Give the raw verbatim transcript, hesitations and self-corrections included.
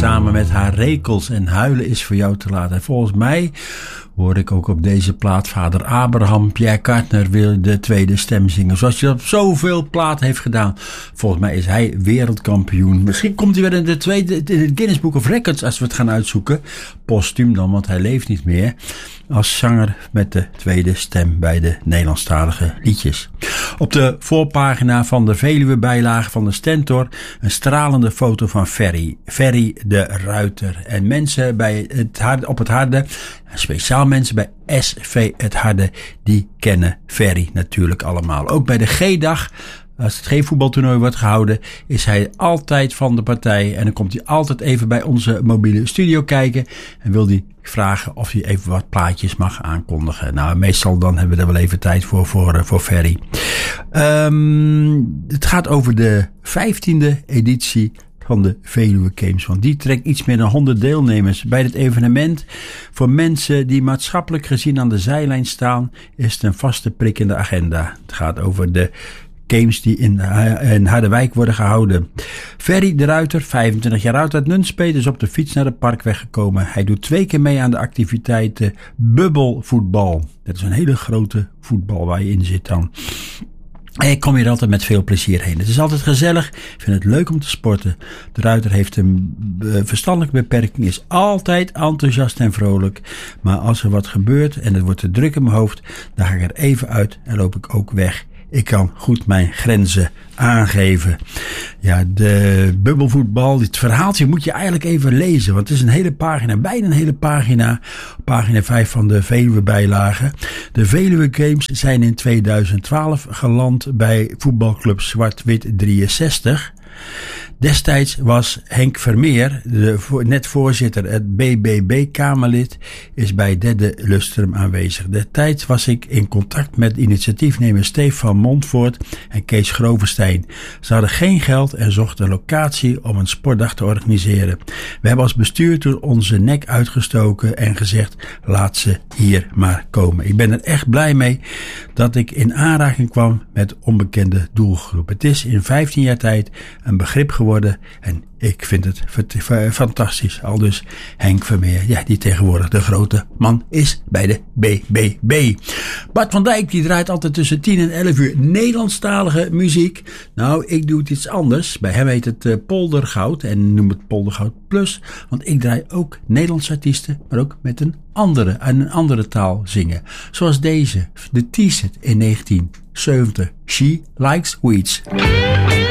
samen met haar rekels en huilen is voor jou te laat. En volgens mij hoor ik ook op deze plaat vader Abraham, Pierre Kartner wil de tweede stem zingen. Zoals hij dat op zoveel platen heeft gedaan. Volgens mij is hij wereldkampioen. Misschien komt hij weer in de tweede, in het Guinness Book of Records als we het gaan uitzoeken. Postuum dan, want hij leeft niet meer. Als zanger met de tweede stem bij de Nederlandstalige liedjes. Op de voorpagina van de Veluwe bijlage van de Stentor een stralende foto van Ferry. Ferry de Ruiter. En mensen bij het harde, op het harde, speciaal mensen bij S V het Harde, die kennen Ferry natuurlijk allemaal. Ook bij de G-dag, als het geen voetbaltoernooi wordt gehouden, is hij altijd van de partij. En dan komt hij altijd even bij onze mobiele studio kijken en wil hij vragen of hij even wat plaatjes mag aankondigen. Nou, meestal dan hebben we er wel even tijd voor, voor, voor Ferry. Um, het gaat over de vijftiende editie van de Veluwe Games. Want die trekt iets meer dan honderd deelnemers bij dit evenement. Voor mensen die maatschappelijk gezien aan de zijlijn staan, is het een vaste prik in de agenda. Het gaat over de games die in, in Harderwijk worden gehouden. Ferry de Ruiter, vijfentwintig jaar oud uit Nunspeet, is op de fiets naar de Parkweg gekomen. Hij doet twee keer mee aan de activiteiten bubbelvoetbal. Dat is een hele grote voetbal waar je in zit dan. En ik kom hier altijd met veel plezier heen. Het is altijd gezellig. Ik vind het leuk om te sporten. De Ruiter heeft een verstandelijke beperking. Is altijd enthousiast en vrolijk. Maar als er wat gebeurt en het wordt te druk in mijn hoofd, dan ga ik er even uit en loop ik ook weg. Ik kan goed mijn grenzen aangeven. Ja, de bubbelvoetbal, dit verhaaltje moet je eigenlijk even lezen. Want het is een hele pagina, bijna een hele pagina. Pagina vijf van de Veluwe bijlage. De Veluwe Games zijn in tweeduizend twaalf geland bij voetbalclub Zwart-Wit drieënzestig. Destijds was Henk Vermeer, de net voorzitter, het B B B-Kamerlid, is bij derde lustrum aanwezig. Destijds was ik in contact met initiatiefnemer Stefan Montvoort en Kees Grovenstein. Ze hadden geen geld en zochten een locatie om een sportdag te organiseren. We hebben als bestuur toen onze nek uitgestoken en gezegd, laat ze hier maar komen. Ik ben er echt blij mee dat ik in aanraking kwam met onbekende doelgroep. Het is in vijftien jaar tijd een begrip geworden en ik vind het fantastisch. Al dus Henk Vermeer, ja, die tegenwoordig de grote man is bij de B B B. Bart van Dijk, die draait altijd tussen tien en elf uur Nederlandstalige muziek. Nou, ik doe het iets anders. Bij hem heet het uh, Poldergoud en noem het Poldergoud Plus. Want ik draai ook Nederlandse artiesten, maar ook met een andere, een andere taal zingen. Zoals deze, de T-set in negentien zeventig. She Likes Weeds.